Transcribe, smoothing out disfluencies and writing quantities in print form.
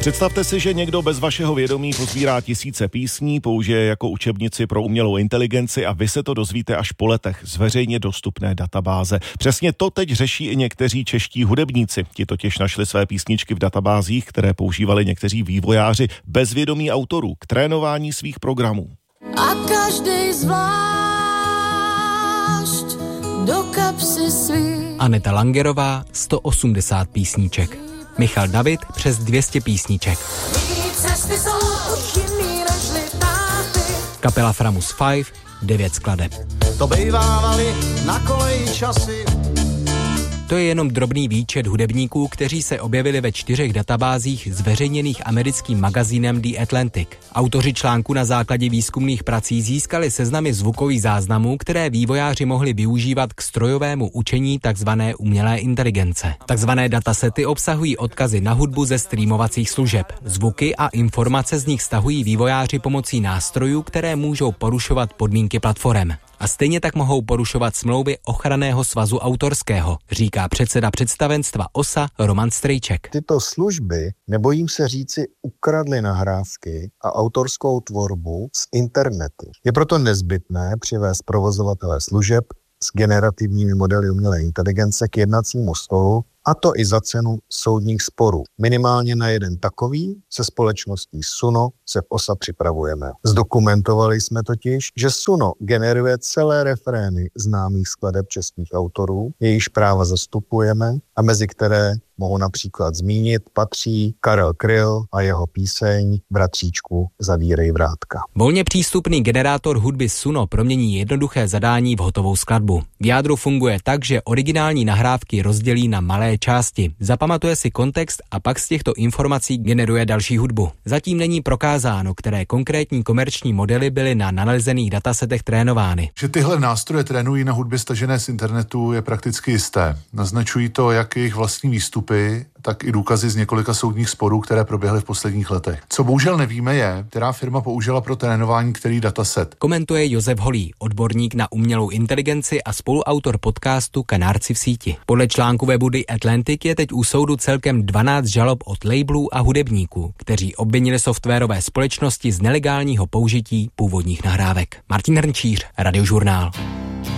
Představte si, že někdo bez vašeho vědomí pozbírá tisíce písní, použije jako učebnici pro umělou inteligenci a vy se to dozvíte až po letech z veřejně dostupné databáze. Přesně to teď řeší i někteří čeští hudebníci. Ti totiž našli své písničky v databázích, které používali někteří vývojáři bez vědomí autorů k trénování svých programů. A každý zvlášť do kapsy svý. Aneta Langerová 180 písniček. Michal David přes 200 písniček. Kapela Framus 5 9 skladeb. To bejvávali na koleji časy. To je jenom drobný výčet hudebníků, kteří se objevili ve 4 databázích zveřejněných americkým magazínem The Atlantic. Autoři článku na základě výzkumných prací získali seznamy zvukových záznamů, které vývojáři mohli využívat k strojovému učení tzv. Umělé inteligence. Takzvané datasety obsahují odkazy na hudbu ze streamovacích služeb. Zvuky a informace z nich stahují vývojáři pomocí nástrojů, které můžou porušovat podmínky platform. A stejně tak mohou porušovat smlouvy ochranného svazu autorského, říká předseda představenstva OSA Roman Strejček. Tyto služby, nebojím se říci, ukradly nahrávky a autorskou tvorbu z internetu. Je proto nezbytné přivést provozovatele služeb s generativními modely umělé inteligence k jednacímu stolu, a to i za cenu soudních sporů. Minimálně na jeden takový se společností Suno se v OSA připravujeme. Zdokumentovali jsme totiž, že Suno generuje celé refrény známých skladeb českých autorů, jejichž práva zastupujeme a mezi které mohu například zmínit patří Karel Kryl a jeho píseň Bratříčku, zavírej vrátka. Volně přístupný generátor hudby Suno promění jednoduché zadání v hotovou skladbu. V jádru funguje tak, že originální nahrávky rozdělí na malé části, zapamatuje si kontext a pak z těchto informací generuje další hudbu. Zatím není prokázáno, které konkrétní komerční modely byly na nalezených datasetech trénovány. Že tyhle nástroje trénují na hudbě stažené z internetu je prakticky jisté. Naznačují to jak jejich vlastní výstupy, tak i důkazy z několika soudních sporů, které proběhly v posledních letech. Co bohužel nevíme je, která firma použila pro trénování který dataset. Komentuje Josef Holý, odborník na umělou inteligenci a spoluautor podcastu Kanárci v síti. Podle článku webu The Atlantic je teď u soudu celkem 12 žalob od labelů a hudebníků, kteří obvinili softwarové společnosti z nelegálního použití původních nahrávek. Martin Hrnčíř, Radiožurnál.